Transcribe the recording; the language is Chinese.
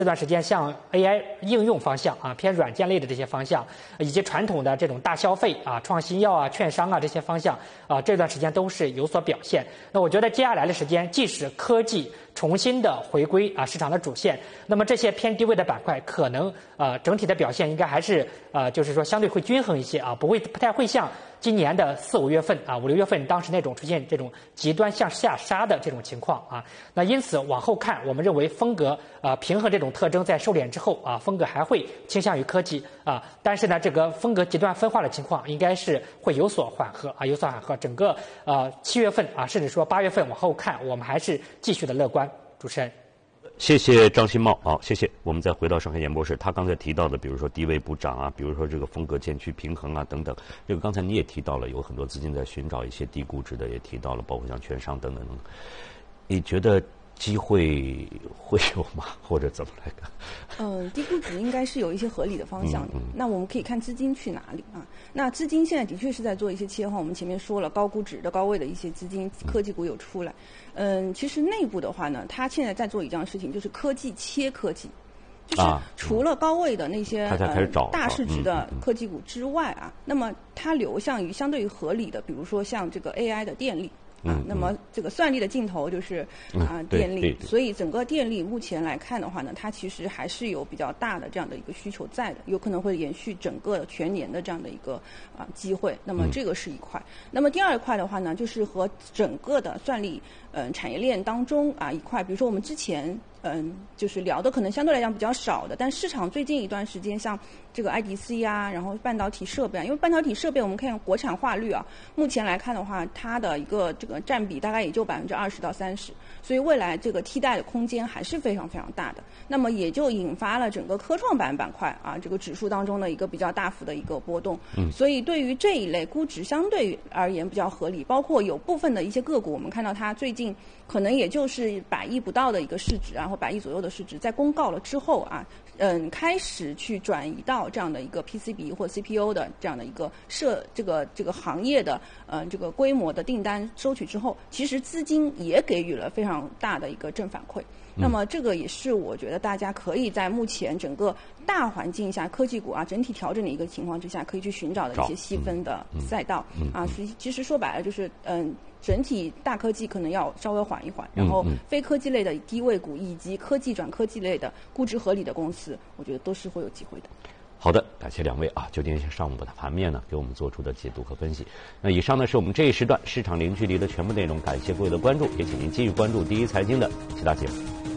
这段时间向 AI 应用方向啊，偏软件类的这些方向，以及传统的这种大消费啊、创新药啊、券商啊这些方向啊，这段时间都是有所表现。那我觉得接下来的时间，即使科技重新的回归啊市场的主线，那么这些偏低位的板块可能整体的表现应该还是就是说相对会均衡一些啊，不太会像今年的4、5月份啊、5、6月份当时那种出现这种极端向下杀的这种情况啊。那因此往后看，我们认为风格平衡这种特征在收敛之后啊，风格还会倾向于科技啊，但是呢，这个风格极端分化的情况应该是会有所缓和啊，有所缓和。整个7月份啊，甚至说8月份往后看，我们还是继续的乐观。主持人。 谢谢张新茂，好，谢谢。我们再回到上海演播室，他刚才提到的，比如说低位不涨啊，比如说这个风格渐趋平衡啊，等等。这个刚才你也提到了，有很多资金在寻找一些低估值的，也提到了，包括像券商等等等等。你觉得机会会有吗？或者怎么来看？ 低估值应该是有一些合理的方向的。那我们可以看资金去哪里啊？那资金现在的确是在做一些切换。我们前面说了，高估值的、高位的一些资金，科技股有出来。其实内部的话呢，它现在在做一件事情，就是科技切科技。就是除了高位的那些大市值的科技股之外啊，那么它流向于相对于合理的，比如说像这个 AI 的电力。那么这个算力的尽头就是电力，所以整个电力目前来看的话呢，它其实还是有比较大的这样的一个需求在的，有可能会延续整个全年的这样的一个机会。那么这个是一块。那么第二块的话呢，就是和整个的算力产业链当中一块，比如说我们之前就是聊的可能相对来讲比较少的，但市场最近一段时间像这个 IDC 啊，然后半导体设备因为半导体设备我们看国产化率目前来看的话，它的一个这个占比大概也就20%到30%，所以未来这个替代的空间还是非常非常大的。那么也就引发了整个科创板块这个指数当中的一个比较大幅的一个波动。所以对于这一类估值相对而言比较合理，包括有部分的一些个股，我们看到它最近可能也就是100亿不到的一个市值，然后100亿左右的市值，在公告了之后开始去转移到这样的一个 PCB 或 CPU 的这样的一个这个行业的这个规模的订单收取之后，其实资金也给予了非常大的一个正反馈。那么这个也是我觉得大家可以在目前整个大环境下，科技股整体调整的一个情况之下，可以去寻找的一些细分的赛道其实说白了就是整体大科技可能要稍微缓一缓，然后非科技类的低位股以及科技转科技类的估值合理的公司，我觉得都是会有机会的。 好的，感谢两位就今天上午的盘面呢，给我们做出的解读和分析。那以上呢是我们这一时段市场零距离的全部内容，感谢各位的关注，也请您继续关注第一财经的其他节目。